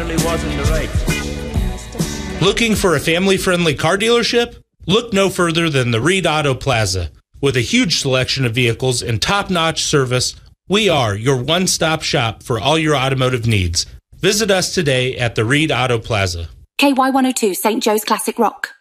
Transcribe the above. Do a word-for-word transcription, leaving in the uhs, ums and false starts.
definitely wasn't the right. Looking for a family-friendly car dealership? Look no further than the Reed Auto Plaza. With a huge selection of vehicles and top-notch service, we are your one-stop shop for all your automotive needs. Visit us today at the Reed Auto Plaza. K Y one oh two, Saint Joe's Classic Rock.